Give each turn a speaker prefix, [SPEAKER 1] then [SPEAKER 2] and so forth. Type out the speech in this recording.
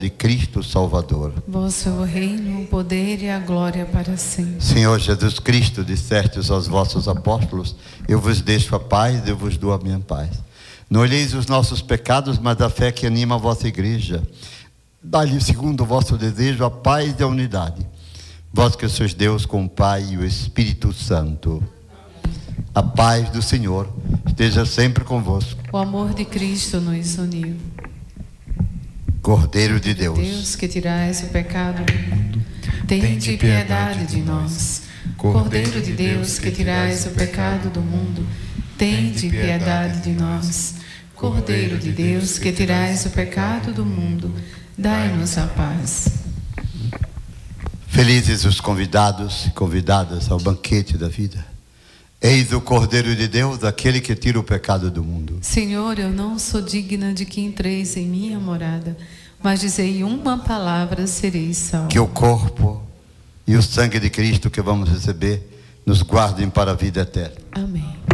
[SPEAKER 1] de Cristo Salvador.
[SPEAKER 2] Vosso é o reino, o poder e a glória para sempre.
[SPEAKER 1] Senhor Jesus Cristo, dissestes aos vossos apóstolos: eu vos deixo a paz, eu vos dou a minha paz. Não olheis os nossos pecados, mas a fé que anima a vossa igreja. Dá-lhe, segundo o vosso desejo, a paz e a unidade. Vós que sois Deus com o Pai e o Espírito Santo. A paz do Senhor esteja sempre convosco.
[SPEAKER 2] O amor de Cristo nos uniu.
[SPEAKER 1] Cordeiro de Deus,
[SPEAKER 2] Deus que tirais o pecado do mundo, tende piedade de nós. Cordeiro de Deus que tirais o pecado do mundo, tende piedade de nós. Cordeiro de Deus que tirais o pecado do mundo, dai-nos a paz.
[SPEAKER 1] felizes os convidados e convidadas ao banquete da vida. Eis o Cordeiro de Deus, aquele que tira o pecado do mundo.
[SPEAKER 2] Senhor, eu não sou digna de que entreis em minha morada, mas dizei uma palavra, serei salvo.
[SPEAKER 1] Que o corpo e o sangue de Cristo que vamos receber nos guardem para a vida eterna.
[SPEAKER 2] Amém.